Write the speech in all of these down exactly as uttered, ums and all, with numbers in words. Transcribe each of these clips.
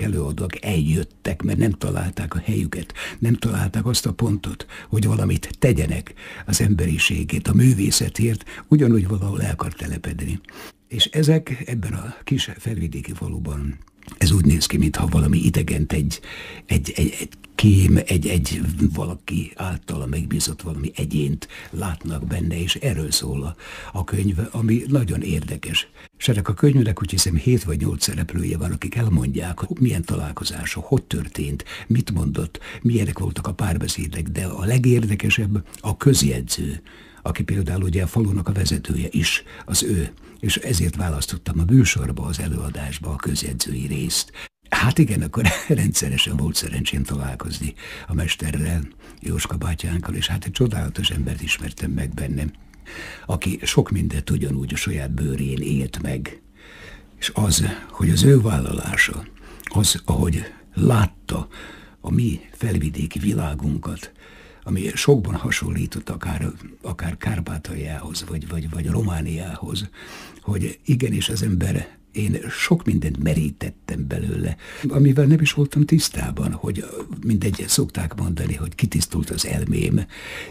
előadók eljöttek, mert nem találták a helyüket, nem találták azt a pontot, hogy valamit tegyenek az emberiségét, a művészetért, ugyanúgy valahol el akar telepedni. És ezek ebben a kis felvidéki faluban, ez úgy néz ki, mintha valami idegent egy, egy, egy, egy kém, egy, egy valaki általa megbízott valami egyént látnak benne, és erről szól a, a könyv, ami nagyon érdekes. És ennek a könyvnek úgy hiszem hét vagy nyolc szereplője van, akik elmondják, hogy milyen találkozások, hogy történt, mit mondott, milyenek voltak a párbeszédek, de a legérdekesebb a közjegyző, aki például ugye a falunak a vezetője is, az ő, és ezért választottam a műsorba, az előadásba a közjegyzői részt. Hát igen, akkor rendszeresen volt szerencsém találkozni a mesterrel, Jóska bátyánkkal, és hát egy csodálatos embert ismertem meg bennem, aki sok mindent ugyanúgy a saját bőrén élt meg. És az, hogy az ő vállalása, az, ahogy látta a mi felvidéki világunkat, ami sokban hasonlított akár, akár Kárpátaljához, vagy, vagy, vagy Romániához, hogy igenis az ember, én sok mindent merítettem belőle, amivel nem is voltam tisztában, hogy mindegy, szokták mondani, hogy kitisztult az elmém,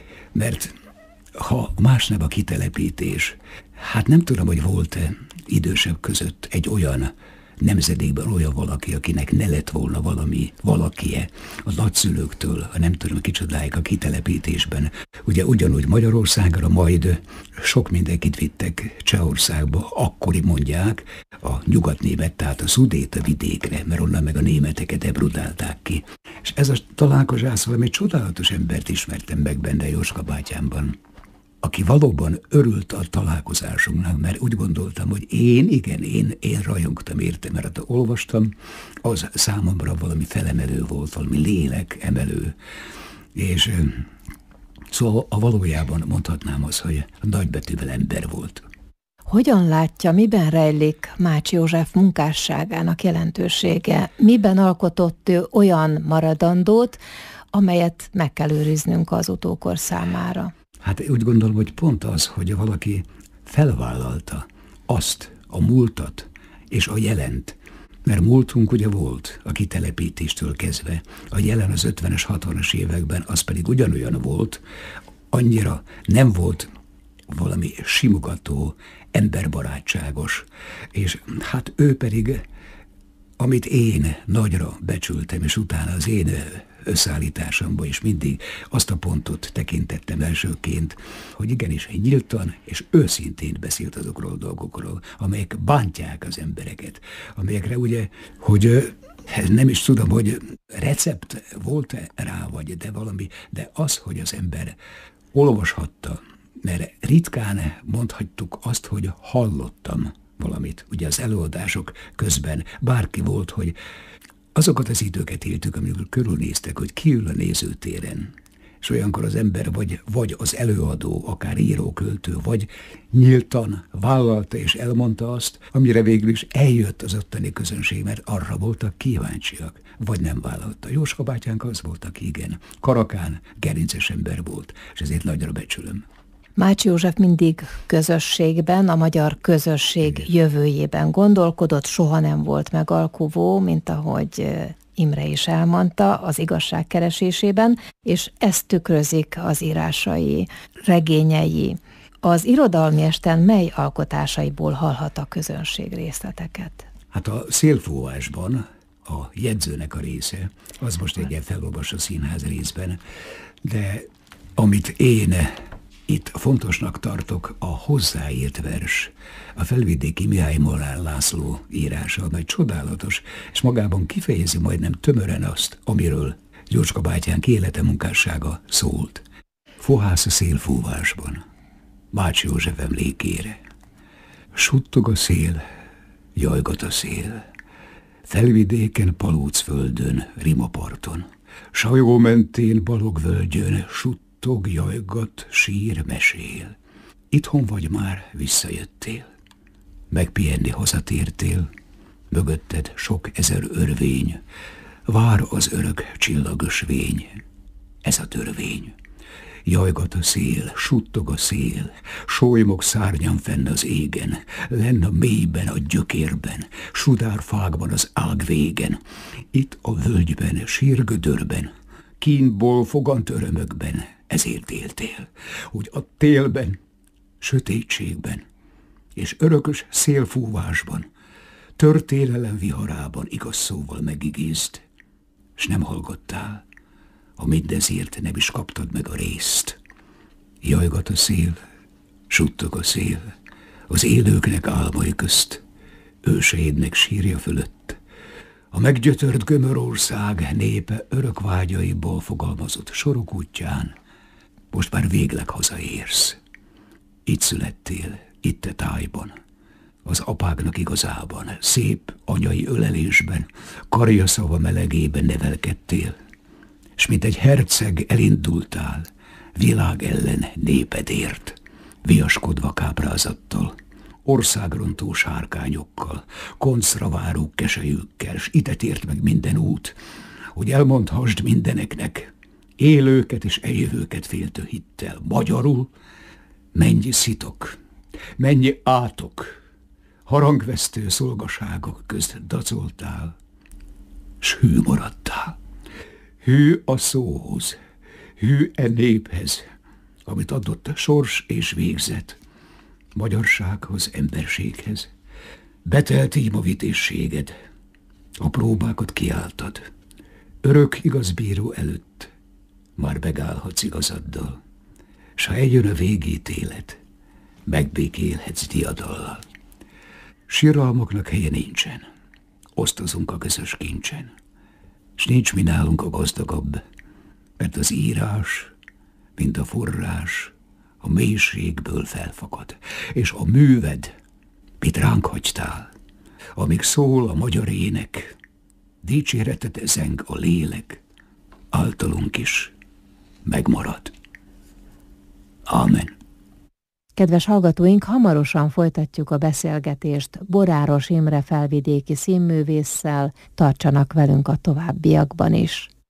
mert ha más nem a kitelepítés, hát nem tudom, hogy volt-e idősebb között egy olyan nemzedékben olyan valaki, akinek ne lett volna valami valakie a nagyszülőktől, a nem tudom kicsodáig a kitelepítésben. Ugye ugyanúgy Magyarországra, majd sok mindenkit vittek Csehországba, akkori mondják, a nyugatnémet, tehát a Szudéta vidékre, mert onnan meg a németeket ebrudálták ki. És ez a találkozás valami csodálatos embert ismertem meg benne Jóska bátyámban, aki valóban örült a találkozásunknak, mert úgy gondoltam, hogy én, igen, én, én rajongtam érte, mert hát olvastam, az számomra valami felemelő volt, valami lélek emelő. És szóval a valójában mondhatnám azt, hogy nagybetűvel ember volt. Hogyan látja, miben rejlik Mács József munkásságának jelentősége? Miben alkotott ő olyan maradandót, amelyet meg kell őriznünk az utókor számára? Hát úgy gondolom, hogy pont az, hogy valaki felvállalta azt, a múltat és a jelent. Mert múltunk ugye volt a kitelepítéstől kezdve, a jelen az ötvenes, hatvanas években az pedig ugyanolyan volt, annyira nem volt valami simogató, emberbarátságos, és hát ő pedig, amit én nagyra becsültem, és utána az én összeállításomban is mindig azt a pontot tekintettem elsőként, hogy igenis nyíltan és őszintén beszélt azokról a dolgokról, amelyek bántják az embereket, amelyekre ugye, hogy nem is tudom, hogy recept volt-e rá, vagy de valami, de az, hogy az ember olvashatta, mert ritkán mondhattuk azt, hogy hallottam valamit. Ugye az előadások közben bárki volt, hogy azokat az időket éltük, amikor körülnéztek, hogy ki ül a nézőtéren. És olyankor az ember vagy, vagy az előadó, akár író, költő, vagy nyíltan vállalta és elmondta azt, amire végül is eljött az ottani közönség, mert arra voltak kíváncsiak, vagy nem vállalta. Jóska bátyánk az volt, aki igen, karakán, gerinces ember volt, és ezért nagyra becsülöm. Mács József mindig közösségben, a magyar közösség igen. jövőjében gondolkodott, soha nem volt megalkuvó, mint ahogy Imre is elmondta, az igazság keresésében, és ezt tükrözik az írásai, regényei. Az irodalmi esten mely alkotásaiból hallhat a közönség részleteket? Hát a Szélfúvásban a jegyzőnek a része, az most egy ilyen felolvas a színház részben, de amit én itt fontosnak tartok, a hozzáírt vers, a felvidéki Mihály Molnár László írása, amely csodálatos, és magában kifejezi majdnem tömören azt, amiről Jóska bátyánk élete munkássága szólt. Fohász a szélfúvásban, Mács József emlékére. Suttog a szél, jajgat a szél, felvidéken, Palócföldön, Rimaparton, Sajó mentén, Balogvölgyön, suttog, jajgat, sír, mesél. Itthon vagy már, visszajöttél, megpihenni hazatértél, mögötted sok ezer örvény, vár az örök csillagos vény, ez a törvény. Jajgat a szél, suttog a szél, solymog szárnyam fenn az égen, lenn a mélyben, a gyökérben, sudárfákban az ág végen, itt a völgyben, sírgödörben, kínból fogant örömökben, ezért éltél, hogy a télben, sötétségben, és örökös szélfúvásban, történelem viharában igaz szóval megigézd, s nem hallgattál, a mindezért nem is kaptad meg a részt. Jajgat a szél, suttog a szél, az élőknek álmai közt, őseidnek sírja fölött. A meggyötört gömörország népe örök vágyaiból fogalmazott sorok útján, most már végleg hazaérsz. Itt születtél, itt te tájban, az apáknak igazában, szép anyai ölelésben, karja szava melegében nevelkedtél, s mint egy herceg elindultál, világ ellen népedért, viaskodva káprázattal, országrontó sárkányokkal, koncra váró keselyükkel, s ide tért meg minden út, hogy elmondhassd mindeneknek, élőket és eljövőket féltő hittel, magyarul, mennyi szitok, mennyi átok, harangvesztő szolgaságok közt dacoltál, s hű maradtál. Hű a szóhoz, hű e néphez, amit adott sors és végzet, magyarsághoz, emberséghez. Betelt így ma vitézséged, a próbákat kiáltad, örök igazbíró előtt már megállhatsz igazaddal, s ha eljön a végítélet, megbékélhetsz diadallal. Síralmaknak helye nincsen, osztozunk a közös kincsen, s nincs mi nálunk a gazdagabb, mert az írás, mint a forrás, a mélységből felfakad, és a műved, mit ránk hagytál, amíg szól a magyar ének, dicséretet zeng a lélek, általunk is megmarad. Ámen. Kedves hallgatóink, hamarosan folytatjuk a beszélgetést Boráros Imre felvidéki színművésszel, tartsanak velünk a továbbiakban is.